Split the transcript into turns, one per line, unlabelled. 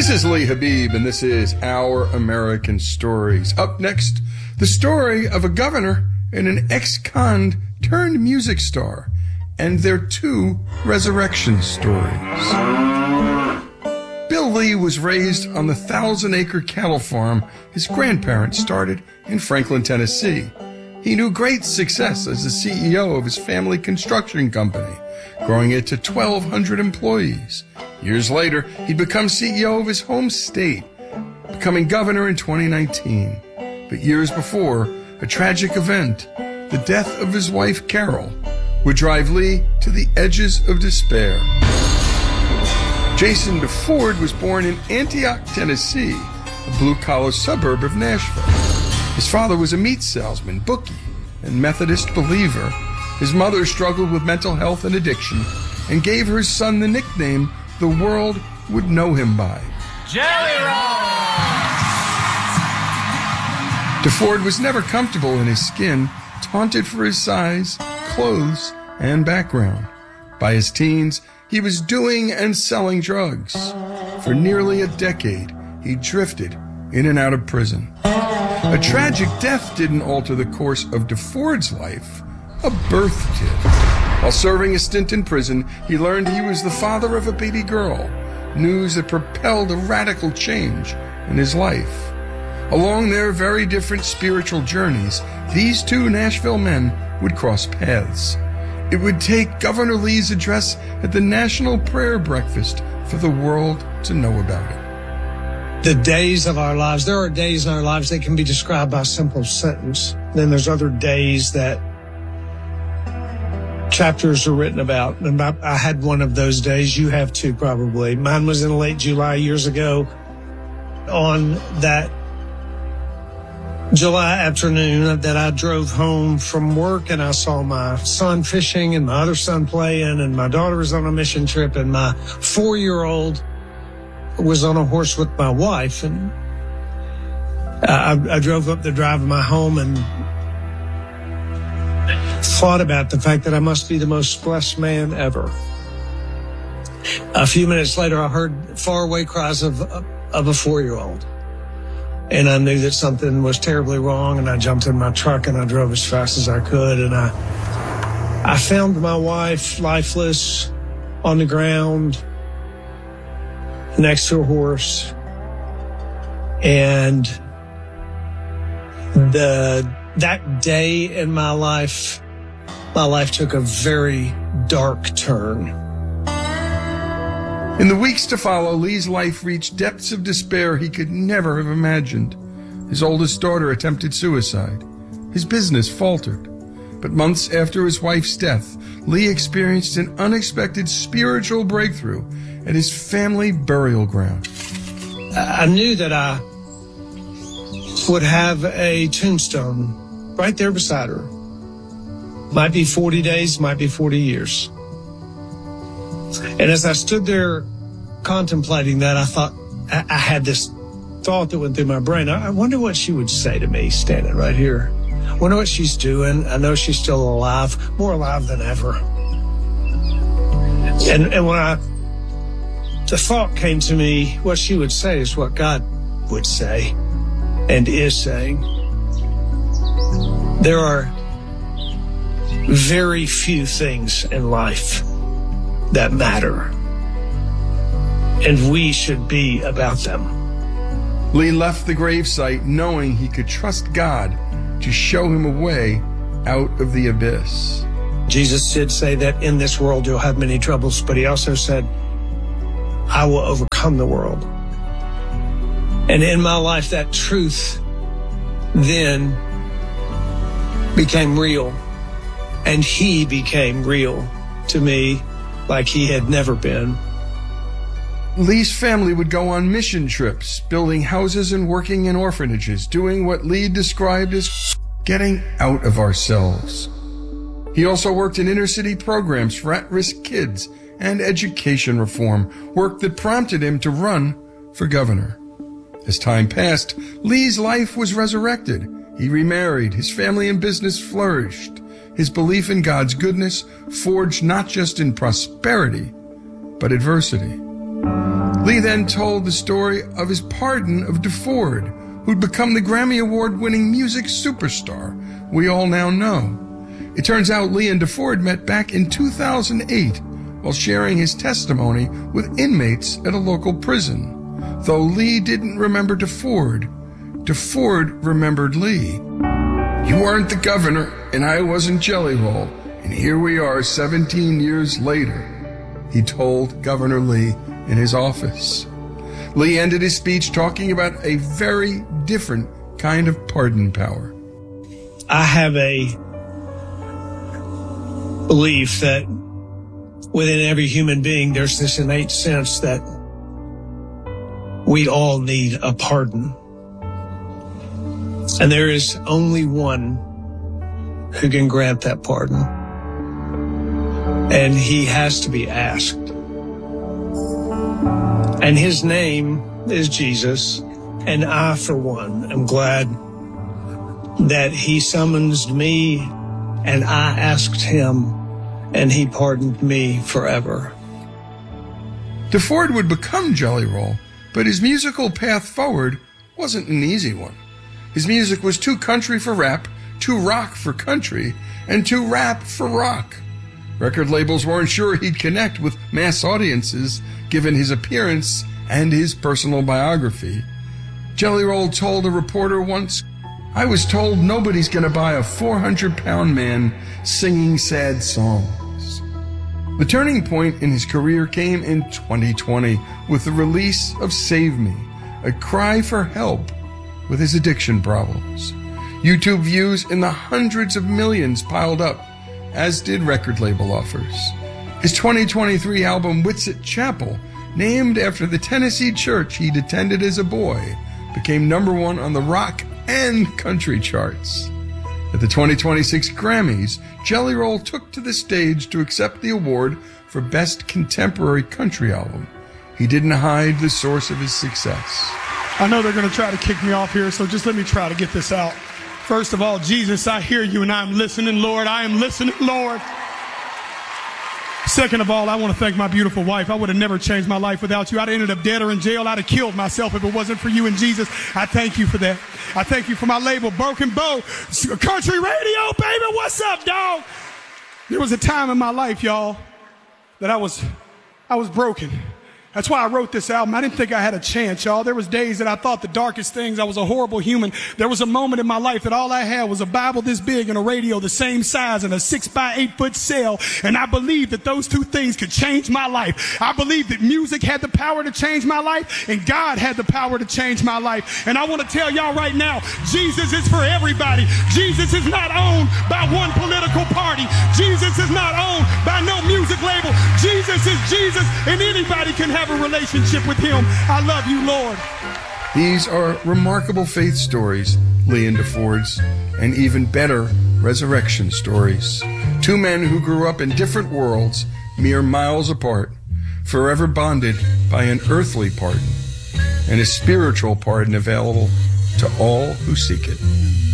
This is Lee Habib, and this is Our American Stories. Up next, the story of a governor and an ex-con turned music star, and their two resurrection stories. Bill Lee was raised on the 1,000-acre cattle farm his grandparents started in Franklin, Tennessee. He knew great success as the CEO of his family construction company, growing it to 1,200 employees. Years later, he'd become CEO of his home state, becoming governor in 2019. But years before, a tragic event, the death of his wife, Carol, would drive Lee to the edges of despair. Jason DeFord was born in Antioch, Tennessee, a blue-collar suburb of Nashville. His father was a meat salesman, bookie, and Methodist believer. His mother struggled with mental health and addiction and gave her son the nickname the world would know him by, Jelly Roll! DeFord was never comfortable in his skin, taunted for his size, clothes, and background. By his teens, he was doing and selling drugs. For nearly a decade, he drifted in and out of prison. A tragic death didn't alter the course of DeFord's life. A birth did. While serving a stint in prison, he learned he was the father of a baby girl, news that propelled a radical change in his life. Along their very different spiritual journeys, these two Nashville men would cross paths. It would take Governor Lee's address at the National Prayer Breakfast for the world to know about it.
The days of our lives, there are days in our lives that can be described by a simple sentence. Then there's other days that chapters are written about. And I had one of those days. You have too, probably. Mine was in late July years ago. On that July afternoon that I drove home from work, and I saw my son fishing and my other son playing, and my daughter was on a mission trip, and my 4-year-old was on a horse with my wife. And I drove up the drive of my home and thought about the fact that I must be the most blessed man ever. A few minutes later, I heard faraway cries of a 4-year-old. And I knew that something was terribly wrong, and I jumped in my truck and I drove as fast as I could. And I found my wife lifeless on the ground next to a horse. And that day in my life took a very dark turn.
In the weeks to follow, Lee's life reached depths of despair he could never have imagined. His oldest daughter attempted suicide. His business faltered. But months after his wife's death, Lee experienced an unexpected spiritual breakthrough at his family burial ground.
I knew that I would have a tombstone right there beside her. Might be 40 days, might be 40 years. And as I stood there contemplating that, I had this thought that went through my brain. I wonder what she would say to me standing right here. I wonder what she's doing. I know she's still alive, more alive than ever. And when the thought came to me, what she would say is what God would say and is saying. There are very few things in life that matter, and we should be about them.
Lee left the gravesite knowing he could trust God to show him a way out of the abyss.
Jesus did say that in this world you'll have many troubles, but he also said, I will overcome the world. And in my life, that truth then became real, and he became real to me like he had never been.
Lee's family would go on mission trips, building houses and working in orphanages, doing what Lee described as getting out of ourselves. He also worked in inner-city programs for at-risk kids and education reform, work that prompted him to run for governor. As time passed, Lee's life was resurrected. He remarried, his family and business flourished. His belief in God's goodness forged not just in prosperity, but adversity. Lee then told the story of his pardon of DeFord, who'd become the Grammy Award-winning music superstar we all now know. It turns out Lee and DeFord met back in 2008 while sharing his testimony with inmates at a local prison. Though Lee didn't remember DeFord, DeFord remembered Lee. "You weren't the governor, and I wasn't Jelly Roll, and here we are 17 years later," he told Governor Lee in his office. Lee ended his speech talking about a very different kind of pardon power.
I have a belief that within every human being, there's this innate sense that we all need a pardon. And there is only one who can grant that pardon. And he has to be asked. And his name is Jesus. And I, for one, am glad that he summons me and I asked him and he pardoned me forever.
DeFord would become Jelly Roll, but his musical path forward wasn't an easy one. His music was too country for rap, too rock for country, and too rap for rock. Record labels weren't sure he'd connect with mass audiences given his appearance and his personal biography. Jelly Roll told a reporter once, "I was told nobody's going to buy a 400-pound man singing sad songs." The turning point in his career came in 2020 with the release of Save Me, a cry for help with his addiction problems. YouTube views in the hundreds of millions piled up, as did record label offers. His 2023 album Whitsitt Chapel, named after the Tennessee church he'd attended as a boy, became #1 on the rock and country charts. At the 2026 Grammys, Jelly Roll took to the stage to accept the award for Best Contemporary Country Album. He didn't hide the source of his success.
I know they're going to try to kick me off here, so just let me try to get this out. First of all, Jesus, I hear you and I'm listening, Lord. I am listening, Lord. Second of all, I want to thank my beautiful wife. I would have never changed my life without you. I'd have ended up dead or in jail. I'd have killed myself if it wasn't for you and Jesus. I thank you for that. I thank you for my label, Broken Bow, Country Radio, baby. What's up, dog? There was a time in my life, y'all, that I was broken. That's why I wrote this album. I didn't think I had a chance, y'all. There was days that I thought the darkest things. I was a horrible human. There was a moment in my life that all I had was a Bible this big and a radio the same size and a 6x8 foot cell. And I believed that those two things could change my life. I believed that music had the power to change my life and God had the power to change my life. And I want to tell y'all right now, Jesus is for everybody. Jesus is not owned by one political party. Jesus is not owned by no music label. Jesus is Jesus, and anybody can have a relationship with him. I love you, Lord.
These are remarkable faith stories, Lee and DeFord's, and even better resurrection stories. Two men who grew up in different worlds, mere miles apart, forever bonded by an earthly pardon and a spiritual pardon available to all who seek it.